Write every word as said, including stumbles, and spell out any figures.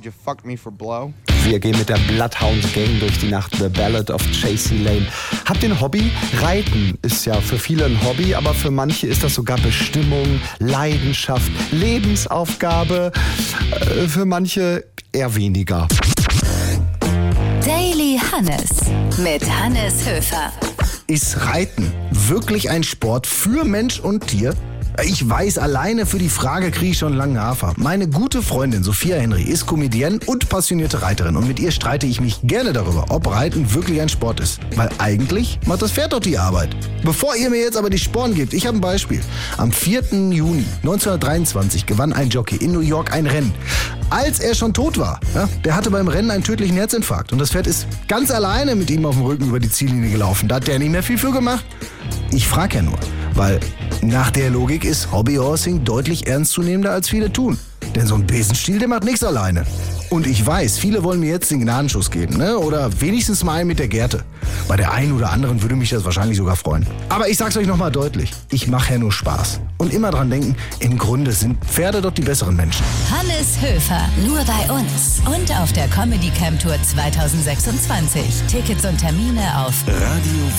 would you fuck me for blow? Wir gehen mit der Bloodhound Gang durch die Nacht, The Ballad of Chasey Lane. Habt ihr ein Hobby? Reiten ist ja für viele ein Hobby, aber für manche ist das sogar Bestimmung, Leidenschaft, Lebensaufgabe. Äh, für manche eher weniger. Daily Hannes mit Hannes Höfer. Ist Reiten wirklich ein Sport für Mensch und Tier? Ich weiß, alleine für die Frage kriege ich schon lange Hafer. Meine gute Freundin Sophia Henry ist Comedienne und passionierte Reiterin. Und mit ihr streite ich mich gerne darüber, ob Reiten wirklich ein Sport ist. Weil eigentlich macht das Pferd doch die Arbeit. Bevor ihr mir jetzt aber die Sporen gebt, ich habe ein Beispiel. Am vierten Juni neunzehnhundertdreiundzwanzig gewann ein Jockey in New York ein Rennen. Als er schon tot war, ja, der hatte beim Rennen einen tödlichen Herzinfarkt. Und das Pferd ist ganz alleine mit ihm auf dem Rücken über die Ziellinie gelaufen. Da hat der nicht mehr viel für gemacht. Ich frage ja nur, weil nach der Logik ist Hobbyhorsing deutlich ernstzunehmender, als viele tun. Denn so ein Besenstiel, der macht nichts alleine. Und ich weiß, viele wollen mir jetzt den Gnadenschuss geben, ne? Oder wenigstens mal einen mit der Gerte. Bei der einen oder anderen würde mich das wahrscheinlich sogar freuen. Aber ich sag's euch nochmal deutlich, ich mache ja nur Spaß. Und immer dran denken, im Grunde sind Pferde doch die besseren Menschen. Hannes Höfer, nur bei uns und auf der Comedy Camp Tour zwanzig sechsundzwanzig. Tickets und Termine auf Radio